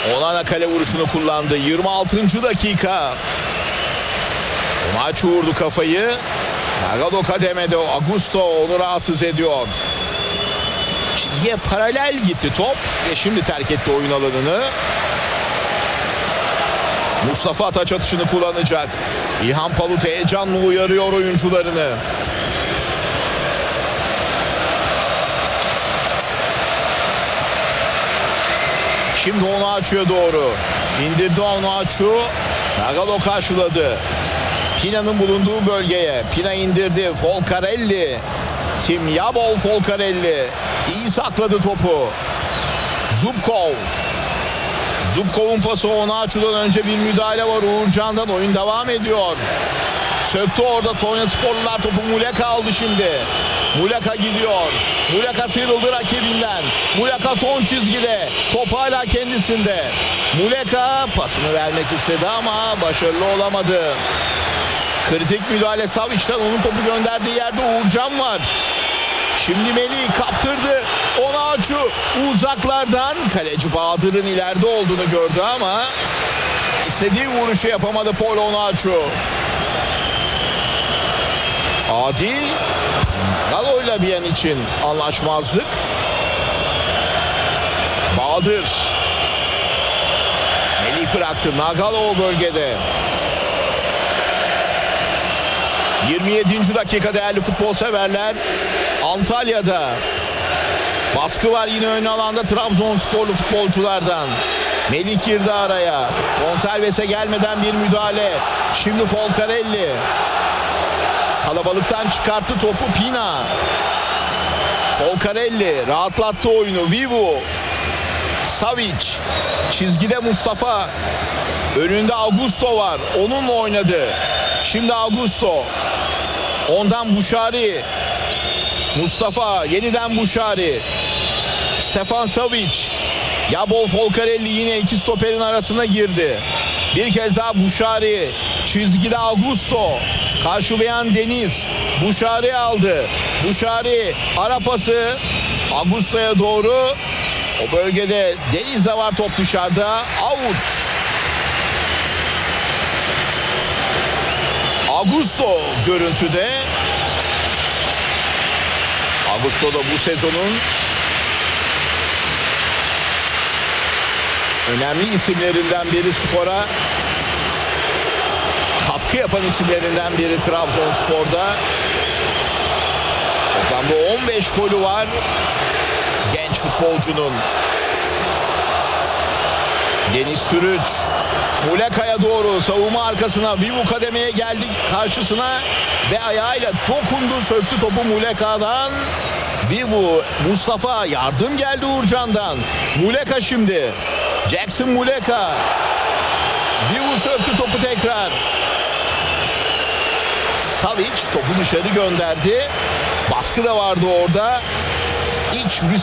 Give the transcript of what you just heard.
Onana kale vuruşunu kullandı. 26. dakika. Maç vurdu kafayı. Nagalo kademede Augusto onu rahatsız ediyor. Çizgiye paralel gitti top ve şimdi terk etti oyun alanını. Mustafa taç atışını kullanacak. İlhan Palut heyecanla uyarıyor oyuncularını. Şimdi Onaçu'ya doğru. İndirdi Onaçu. Nagalo karşıladı. Pina'nın bulunduğu bölgeye. Pina indirdi. Folcarelli. Tim Yabol Folcarelli. İyi sakladı topu. Zubkov. Zubkov'un pası Onaçu'dan önce bir müdahale var. Uğurcan'dan oyun devam ediyor. Söktü orada Konyasporlular topu. Muleka aldı şimdi. Muleka gidiyor. Muleka sıyrıldı rakibinden. Muleka son çizgide. Top hala kendisinde. Muleka pasını vermek istedi ama başarılı olamadı. Kritik müdahale Savic'ten, onun topu gönderdiği yerde Uğurcan var. Şimdi Melih kaptırdı. Onaçu uzaklardan kaleci Bahadır'ın ileride olduğunu gördü ama istediği vuruşu yapamadı Paul Onaçu. Adil Galo'yla bir an için anlaşmazlık. Bahadır Melih bıraktı. Nagalo o bölgede. 27. dakika değerli futbol severler. Antalya'da baskı var yine ön alanda Trabzonsporlu futbolculardan. Melih girdi araya. Gonçalves'e gelmeden bir müdahale. Şimdi Folcarelli. Kalabalıktan çıkarttı topu Pina. Folcarelli rahatlattı oyunu. Vivu. Savic. Çizgide Mustafa. Önünde Augusto var. Onunla oynadı. Şimdi Augusto. Ondan Buşari. Mustafa. Yeniden Buşari. Stefan Savic. Yabol Folcarelli yine iki stoperin arasına girdi. Bir kez daha Buşari. Çizgide Augusto. Karşılayan Deniz. Buşari aldı. Buşari ara pası. Augusto'ya doğru. O bölgede Deniz de var, top dışarıda. Out. Augusto görüntüde. Augusto da bu sezonun önemli isimlerinden biri, skora katkı yapan isimlerinden biri Trabzonspor'da. Toplamda 15 golü var genç futbolcunun. Deniz Türüç. Muleka'ya doğru savunma arkasına. Vivu kademeye geldi karşısına ve ayağıyla dokundu, söktü topu Muleka'dan. Vivu, Mustafa, yardım geldi Uğurcan'dan. Muleka şimdi. Jackson Muleka. Vivu söktü topu tekrar. Savic topu dışarı gönderdi. Baskı da vardı orada. İç